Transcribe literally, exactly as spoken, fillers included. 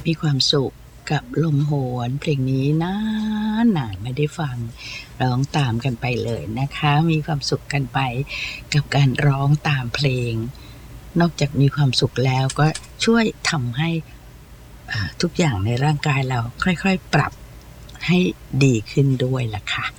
มีความสุขกับลมโหวนเพลงนี้นานนานไม่ได้ฟังร้องตามกันไปเลยนะคะมีความสุขกันไปกับการร้องตามเพลงนอกจากมีความสุขแล้วก็ช่วยทำให้ทุกอย่างในร่างกายเราค่อยๆปรับให้ดีขึ้นด้วยล่ะค่ะ